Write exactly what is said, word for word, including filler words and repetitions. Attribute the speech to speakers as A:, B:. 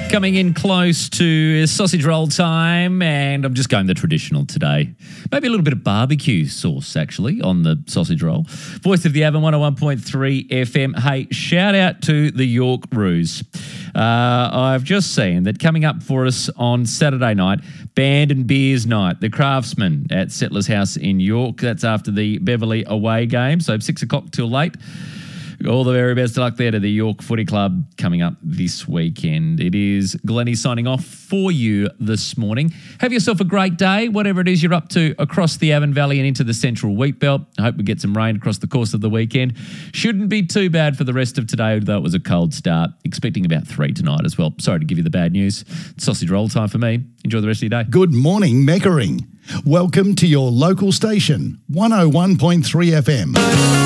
A: Coming in close to sausage roll time, and I'm just going the traditional today. Maybe a little bit of barbecue sauce, actually, on the sausage roll. Voice of the Avon, one oh one point three F M. Hey, shout out to the York Roos. Uh, I've just seen that coming up for us on Saturday night, Band and Beers Night, the Craftsman at Settlers House in York. That's after the Beverley away game, so six o'clock till late. All the very best of luck there to the York Footy Club coming up this weekend. It is Glennie signing off for you this morning. Have yourself a great day, whatever it is you're up to across the Avon Valley and into the central wheat belt. I hope we get some rain across the course of the weekend. Shouldn't be too bad for the rest of today, though it was a cold start. Expecting about three tonight as well. Sorry to give you the bad news. Sausage roll time for me. Enjoy the rest of your day.
B: Good morning, Meckering. Welcome to your local station, one oh one point three F M.